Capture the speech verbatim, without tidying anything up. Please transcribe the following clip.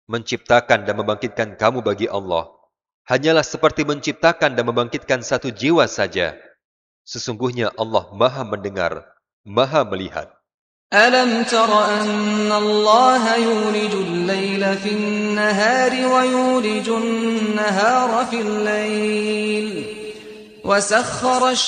Menciptakan dan membangkitkan kamu bagi Allah hanyalah seperti menciptakan dan membangkitkan satu jiwa saja. Sesungguhnya Allah Maha mendengar, Maha melihat. ألم تر أن الله يولج الليل في النهار ويولج النهار في الليل وسخر